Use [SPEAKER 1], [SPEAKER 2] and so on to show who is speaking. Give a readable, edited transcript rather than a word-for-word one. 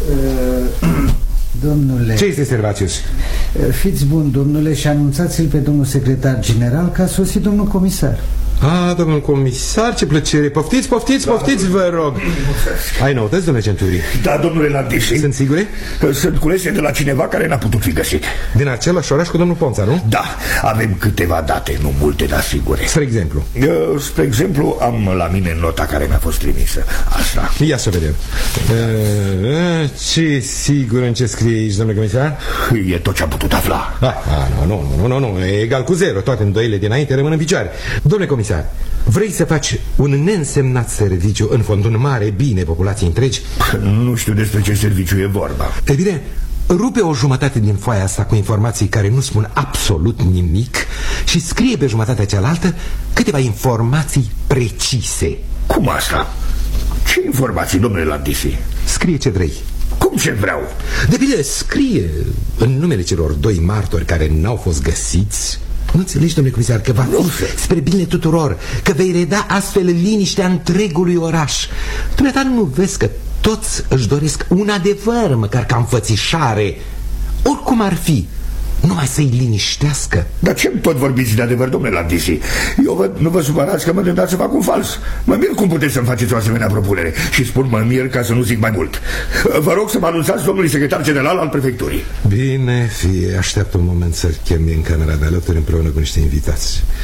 [SPEAKER 1] Domnule...
[SPEAKER 2] Ce este, Servațius?
[SPEAKER 1] Fiți bun, domnule, și anunțați-l pe domnul secretar general că a sosit domnul comisar.
[SPEAKER 2] Domnul comisar, ce plăcere. Poftiți, vă rog. Ai noutăți, domnule Centurii?
[SPEAKER 3] Da, domnule Landisi.
[SPEAKER 2] Sunt sigure?
[SPEAKER 3] Sunt culese de la cineva care n-a putut fi găsit.
[SPEAKER 2] Din același oraș cu domnul Ponța, nu?
[SPEAKER 3] Da, avem câteva date, nu multe, dar sigure. Spre exemplu, am la mine nota care mi-a fost trimisă. Asta.
[SPEAKER 2] Ia să vedem. Ce sigur în ce scrie aici, domnule comisar?
[SPEAKER 3] E tot ce am putut afla.
[SPEAKER 2] Nu, e egal cu 0. Toate îndoielile dinainte rămân în picioare. Domnule comisar, vrei să faci un neînsemnat serviciu în fond un mare bine populației întregi?
[SPEAKER 3] Nu știu despre ce serviciu e vorba.
[SPEAKER 2] E bine, rupe o jumătate din foaia asta cu informații care nu spun absolut nimic și scrie pe jumătatea cealaltă câteva informații precise.
[SPEAKER 3] Cum asta? Ce informații, domnule Landisi?
[SPEAKER 2] Scrie ce vrei.
[SPEAKER 3] Cum ce vreau?
[SPEAKER 2] De bine, scrie în numele celor 2 martori care n-au fost găsiți. Nu înțelegi, domnule comisar, că va fi spre bine tuturor, că vei reda astfel liniștea întregului oraș. Dumneata nu vezi că toți își doresc un adevăr, măcar ca înfățișare, oricum ar fi, numai să-i liniștească.
[SPEAKER 3] Dar ce-mi tot vorbiți de adevăr, domnule Landisi? Nu vă supărați că mă tentați să fac un fals. Mă mir cum puteți să-mi faceți o asemenea propunere. Și spun mă mir ca să nu zic mai mult. Vă rog să mă anunțați domnului secretar general al prefecturii.
[SPEAKER 2] Bine, fie, așteaptă un moment să-l chem în camera de alături împreună cu niște invitați.